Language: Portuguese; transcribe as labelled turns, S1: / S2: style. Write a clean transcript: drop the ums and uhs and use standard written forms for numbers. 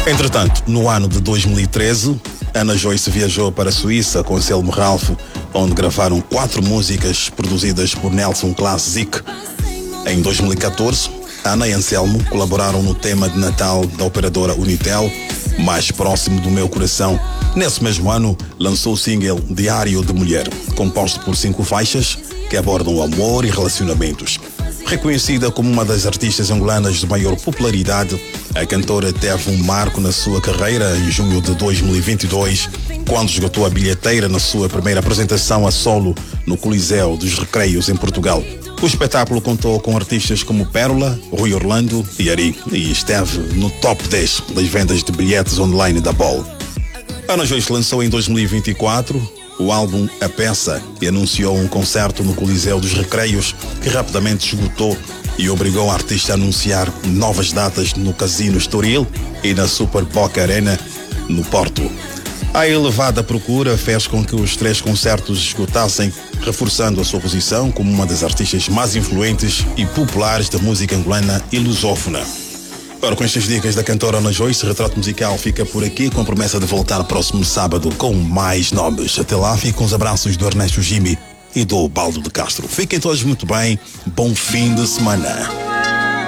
S1: Entretanto, no ano de 2013, Ana Joyce viajou para a Suíça com Anselmo Ralph, onde gravaram 4 músicas produzidas por Nelson Classic. Em 2014, Ana e Anselmo colaboraram no tema de Natal da operadora Unitel, Mais Próximo do Meu Coração. Nesse mesmo ano, lançou o single Diário de Mulher, composto por 5 faixas que abordam o amor e relacionamentos. Reconhecida como uma das artistas angolanas de maior popularidade, a cantora teve um marco na sua carreira em junho de 2022, quando esgotou a bilheteira na sua primeira apresentação a solo no Coliseu dos Recreios, em Portugal. O espetáculo contou com artistas como Pérola, Rui Orlando e Ari, e esteve no top 10 das vendas de bilhetes online da Ball. Ana Joyce lançou em 2024 o álbum A Peça e anunciou um concerto no Coliseu dos Recreios que rapidamente esgotou e obrigou a artista a anunciar novas datas no Casino Estoril e na Super Boca Arena, no Porto. A elevada procura fez com que os 3 concertos esgotassem, reforçando a sua posição como uma das artistas mais influentes e populares da música angolana e lusófona. Agora, com estas dicas da cantora Ana Joyce, o Retrato Musical fica por aqui, com a promessa de voltar próximo sábado com mais nomes. Até lá, fico com os abraços do Ernesto Jimmy e do Baldo de Castro. Fiquem todos muito bem, bom fim de semana.